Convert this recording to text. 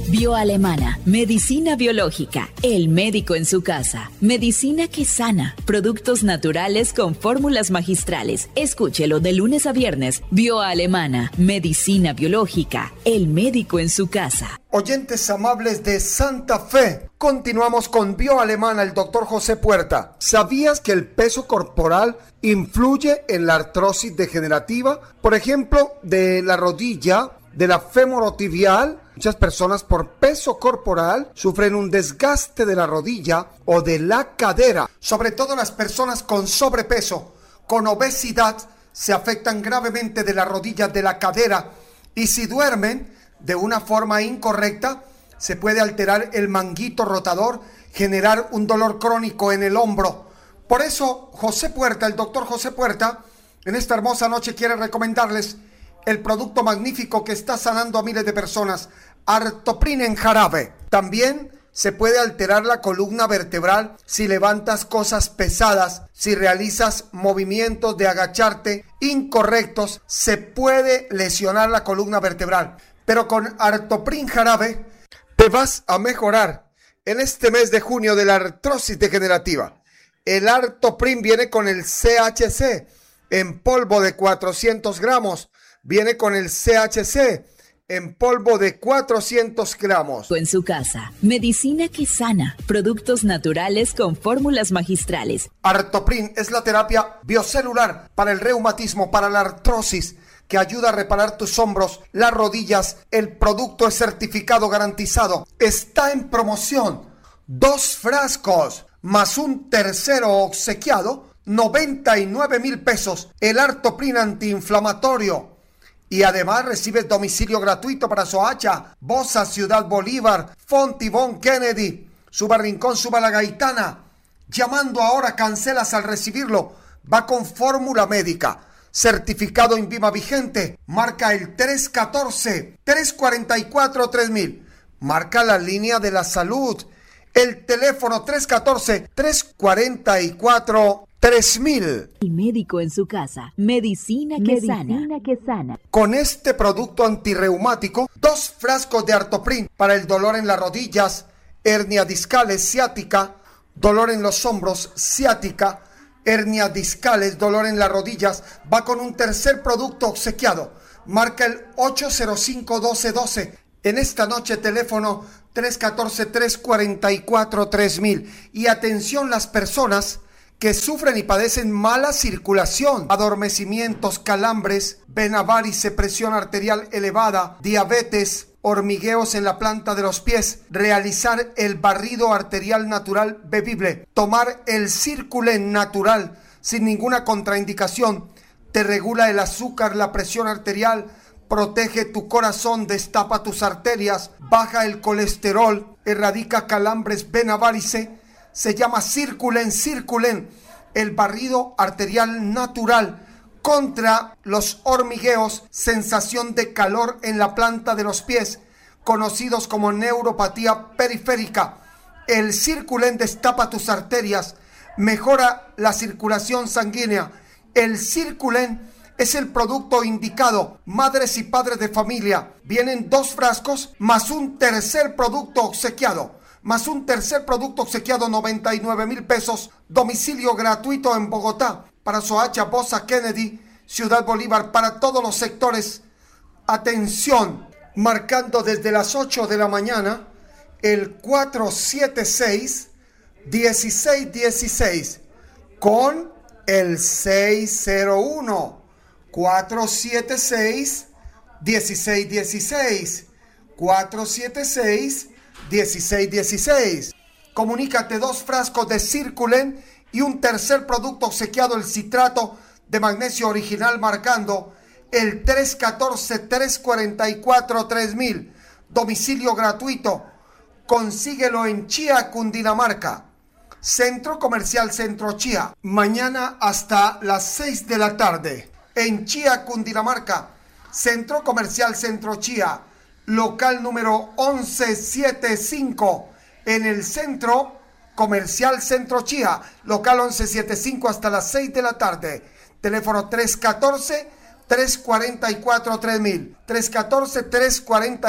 Bioalemana, medicina biológica, el médico en su casa, medicina que sana, productos naturales con fórmulas magistrales. Escúchelo de lunes a viernes. Bioalemana, medicina biológica, el médico en su casa. Oyentes amables de Santa Fe, continuamos con Bioalemana, el doctor José Puerta. ¿Sabías que el peso corporal influye en la artrosis degenerativa? Por ejemplo, de la rodilla, de la femorotibial. Muchas personas por peso corporal sufren un desgaste de la rodilla o de la cadera. Sobre todo las personas con sobrepeso, con obesidad, se afectan gravemente de la rodilla, de la cadera. Y si duermen de una forma incorrecta, se puede alterar el manguito rotador, generar un dolor crónico en el hombro. Por eso, José Puerta, el doctor José Puerta, en esta hermosa noche quiere recomendarles el producto magnífico que está sanando a miles de personas, Artoprin en jarabe. También se puede alterar la columna vertebral si levantas cosas pesadas, si realizas movimientos de agacharte incorrectos, se puede lesionar la columna vertebral. Pero con Artoprin jarabe te vas a mejorar en este mes de junio de la artrosis degenerativa. El Artoprin viene con el CHC en polvo de 400 gramos. Viene con el CHC en polvo de 400 gramos. En su casa, medicina que sana, productos naturales con fórmulas magistrales. Artoprin es la terapia biocelular para el reumatismo, para la artrosis, que ayuda a reparar tus hombros, las rodillas. El producto es certificado garantizado. Está en promoción. 2 frascos más un tercero obsequiado, 99,000 pesos. El Artoprin antiinflamatorio. Y además recibes domicilio gratuito para Soacha, Bosa, Ciudad Bolívar, Fontibón, Kennedy, Suba Rincón, Suba La Gaitana. Llamando ahora, cancelas al recibirlo. Va con fórmula médica. Certificado INVIMA vigente. Marca el 314-344-3000. Marca la línea de la salud. El teléfono 314-344-3000. El médico en su casa. Medicina que sana. Con este producto antirreumático, 2 frascos de Artoprin para el dolor en las rodillas, hernia discales, ciática, dolor en los hombros, ciática, hernia discales, dolor en las rodillas. Va con un tercer producto obsequiado. Marca el 805-1212. En esta noche, teléfono 314-344-3000. Y atención, las personas que sufren y padecen mala circulación, adormecimientos, calambres, vena varice, presión arterial elevada, diabetes, hormigueos en la planta de los pies, realizar el barrido arterial natural bebible, tomar el Circulen natural sin ninguna contraindicación, te regula el azúcar, la presión arterial, protege tu corazón, destapa tus arterias, baja el colesterol, erradica calambres, vena varice. Se llama Circulen, el barrido arterial natural contra los hormigueos, sensación de calor en la planta de los pies, conocidos como neuropatía periférica. El Circulen destapa tus arterias, mejora la circulación sanguínea. El Circulen es el producto indicado. Madres y padres de familia, vienen 2 frascos más un tercer producto obsequiado. 99,000 pesos. Domicilio gratuito en Bogotá, para Soacha, Bosa, Kennedy, Ciudad Bolívar, para todos los sectores. Atención, marcando desde las 8 de la mañana, el 476-1616, con el 601. 476-1616. 476-1616. Comunícate, 2 frascos de Circulen y un tercer producto obsequiado, el citrato de magnesio original, marcando el 314-344-3000. Domicilio gratuito. Consíguelo en Chía, Cundinamarca. Centro Comercial Centro Chía. Mañana hasta las 6 de la tarde. En Chía, Cundinamarca. Centro Comercial Centro Chía. Local número 1175 en el Centro Comercial Centro Chía. Local 1175 hasta las 6 de la tarde. Teléfono 314-344-3000. 314-344-3000.